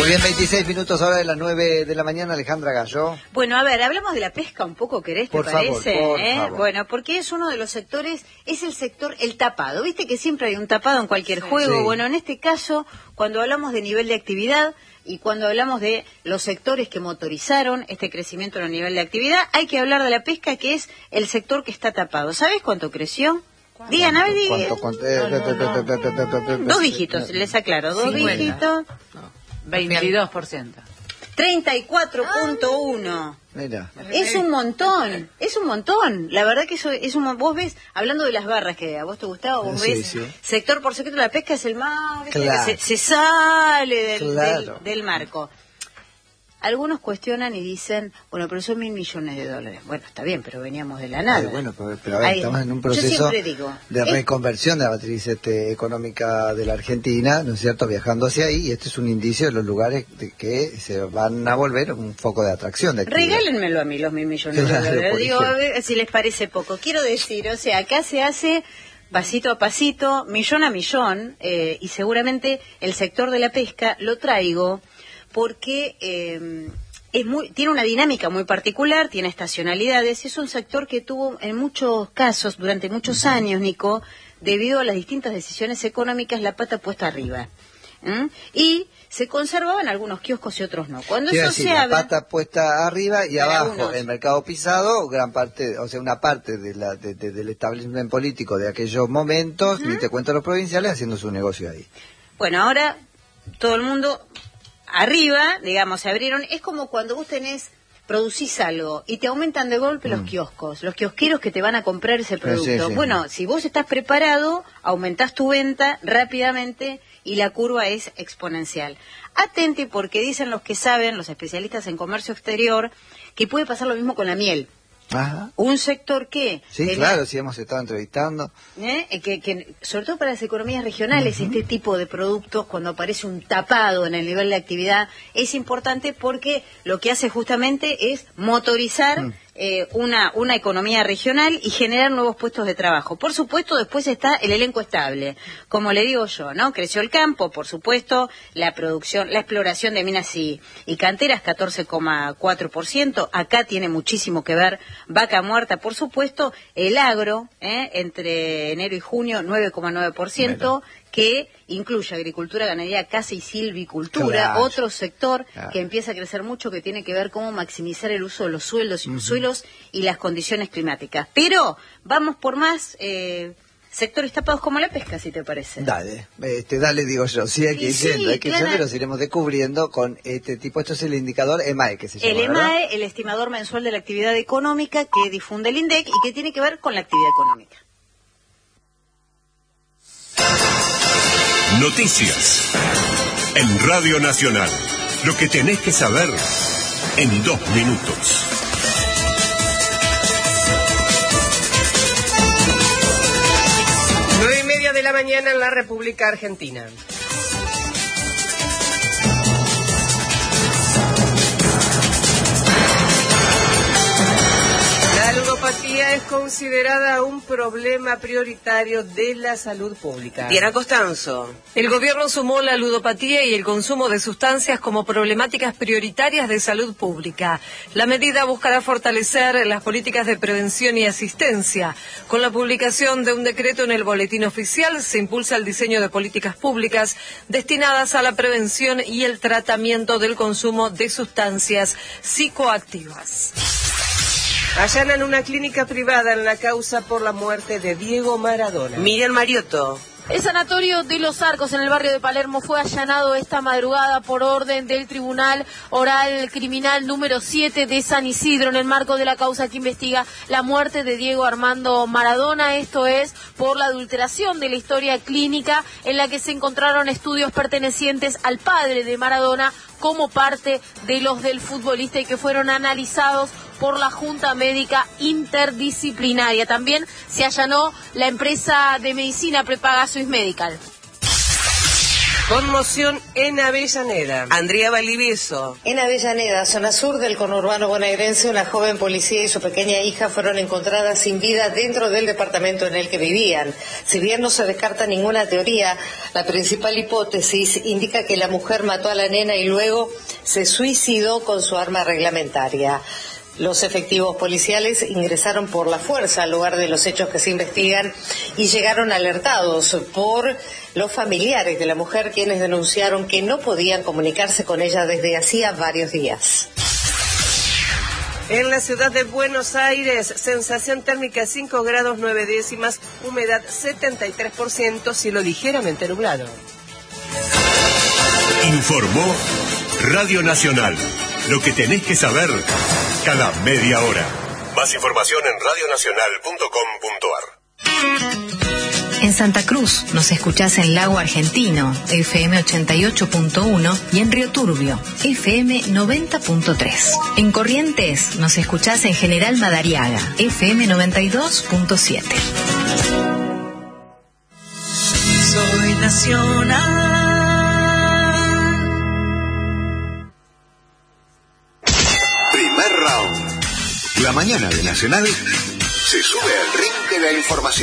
Muy bien, 26 minutos ahora de las 9 de la mañana, Alejandra Gallo. Bueno, a ver, hablamos de la pesca un poco, ¿querés? ¿Te parece? Por favor. Bueno, porque es uno de los sectores, es el sector, el tapado. Viste que siempre hay un tapado en cualquier juego. Sí. Bueno, en este caso, cuando hablamos de nivel de actividad y cuando hablamos de los sectores que motorizaron este crecimiento en el nivel de actividad, hay que hablar de la pesca, que es el sector que está tapado. ¿Sabés cuánto creció? Digan, a ver, digan. ¿Cuánto? Dos dígitos, les aclaro, dos 50. dígitos. 22%. 34.1. Mira. Es un montón. La verdad que eso es un... Vos ves, hablando de las barras que a vos te gustaba, vos Sí, ves, sí. sector por sector, la pesca es el más... Claro. Se sale Claro. del marco. Algunos cuestionan y dicen, bueno, pero son $1.000 millones. Bueno, está bien, pero veníamos de la nada. Bueno, pero a ver, Ahí, estamos en un yo proceso siempre digo, de reconversión de la matriz económica de la Argentina, ¿no es cierto?, viajando hacia ahí, y este es un indicio de los lugares de que se van a volver un foco de atracción. De actividad. Regálenmelo a mí los $1.000 millones. Claro, Digo, a ver si les parece poco. Quiero decir, o sea, acá se hace pasito a pasito, millón a millón, y seguramente el sector de la pesca lo traigo porque tiene una dinámica muy particular, tiene estacionalidades, es un sector que tuvo en muchos casos, durante muchos años, Nico, debido a las distintas decisiones económicas, la pata puesta arriba. Y se conservaban algunos kioscos y otros no. Cuando Quiero eso decir, se la habla... pata puesta arriba y Para abajo, unos. el mercado pisado, gran parte, o sea, una parte del establecimiento político de aquellos momentos, ni te cuento los provinciales, haciendo su negocio ahí. Bueno, ahora todo el mundo arriba, digamos, se abrieron. Es como cuando vos producís algo y te aumentan de golpe los kioscos, los kiosqueros que te van a comprar ese producto. Sí. Bueno, si vos estás preparado, aumentás tu venta rápidamente y la curva es exponencial. Atente porque dicen los que saben, los especialistas en comercio exterior, que puede pasar lo mismo con la miel. Ajá. Un sector que... Sí, claro, sí hemos estado entrevistando. que sobre todo para las economías regionales, este tipo de productos, cuando aparece un tapado en el nivel de actividad, es importante porque lo que hace justamente es motorizar una economía regional y generar nuevos puestos de trabajo. Por supuesto, después está el elenco estable. Como le digo yo, ¿no? Creció el campo, por supuesto, la exploración de minas y canteras, 14,4%. Acá tiene muchísimo que ver Vaca Muerta, por supuesto, el agro, entre enero y junio, 9,9%, que incluye agricultura, ganadería, caza y silvicultura, Claro. otro sector Claro. que empieza a crecer mucho, que tiene que ver cómo maximizar el uso de los suelos y las condiciones climáticas. Pero vamos por más sectores tapados como la pesca, si te parece. Dale, dale, digo yo, sí hay que ir Sí, yendo, hay que ir claro. yendo y los iremos descubriendo con este tipo. Esto es el indicador EMAE, que se llama, El ¿verdad? EMAE, el estimador mensual de la actividad económica que difunde el INDEC y que tiene que ver con la actividad económica. Noticias en Radio Nacional. Lo que tenés que saber en 2 minutos. 9:30 de la mañana en la República Argentina. La ludopatía es considerada un problema prioritario de la salud pública. Diana Costanzo. El gobierno sumó la ludopatía y el consumo de sustancias como problemáticas prioritarias de salud pública. La medida buscará fortalecer las políticas de prevención y asistencia. Con la publicación de un decreto en el Boletín Oficial se impulsa el diseño de políticas públicas destinadas a la prevención y el tratamiento del consumo de sustancias psicoactivas. Allanan una clínica privada en la causa por la muerte de Diego Maradona. Miriam Mariotto. El sanatorio de Los Arcos en el barrio de Palermo fue allanado esta madrugada por orden del Tribunal Oral Criminal número 7 de San Isidro en el marco de la causa que investiga la muerte de Diego Armando Maradona. Esto es por la adulteración de la historia clínica en la que se encontraron estudios pertenecientes al padre de Maradona como parte de los del futbolista y que fueron analizados por la Junta Médica Interdisciplinaria. También se allanó la empresa de medicina prepaga Swiss Medical. Conmoción en Avellaneda. Andrea Valdivieso. En Avellaneda, zona sur del conurbano bonaerense, una joven policía y su pequeña hija fueron encontradas sin vida dentro del departamento en el que vivían. Si bien no se descarta ninguna teoría, la principal hipótesis indica que la mujer mató a la nena y luego se suicidó con su arma reglamentaria. Los efectivos policiales ingresaron por la fuerza al lugar de los hechos que se investigan y llegaron alertados por los familiares de la mujer, quienes denunciaron que no podían comunicarse con ella desde hacía varios días. En la ciudad de Buenos Aires, sensación térmica 5 grados 9 décimas, humedad 73%, cielo ligeramente nublado. Informó Radio Nacional. Lo que tenés que saber cada media hora. Más información en radionacional.com.ar. En Santa Cruz nos escuchás en Lago Argentino, FM 88.1, y en Río Turbio, FM 90.3. En Corrientes nos escuchás en General Madariaga, FM 92.7. Soy nacional. Primer round. La mañana de Nacional se sube al ring de la información.